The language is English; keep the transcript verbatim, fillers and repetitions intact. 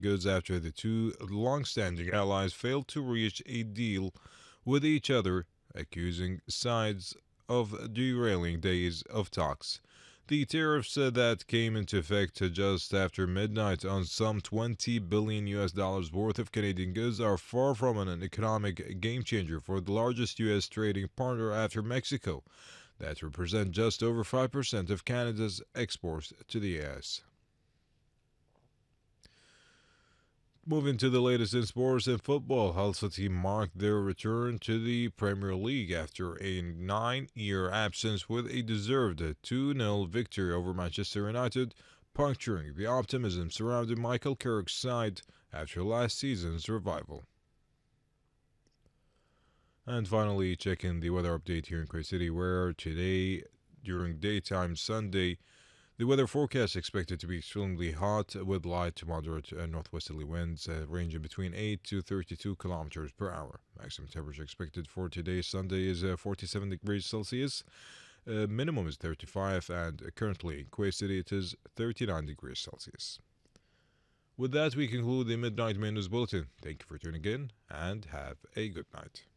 goods after the two long-standing allies failed to reach a deal with each other, accusing sides of derailing days of talks. The tariffs uh, that came into effect uh, just after midnight on some twenty billion U S dollars worth of Canadian goods are far from an economic game changer for the largest U S trading partner after Mexico, that represent just over five percent of Canada's exports to the U S. Moving to the latest in sports and football, Hull City marked their return to the Premier League after a nine-year absence with a deserved two nil victory over Manchester United, puncturing the optimism surrounding Michael Carrick's side after last season's revival. And finally, checking the weather update here in Quay City, where today, during daytime Sunday, the weather forecast is expected to be extremely hot with light to moderate uh, northwesterly winds uh, ranging between eight to thirty-two kilometers per hour. Maximum temperature expected for today, Sunday, is uh, forty-seven degrees Celsius. Uh, minimum is thirty-five, and uh, currently in Quay City it is thirty-nine degrees Celsius. With that, we conclude the Midnight Main News Bulletin. Thank you for tuning in, and have a good night.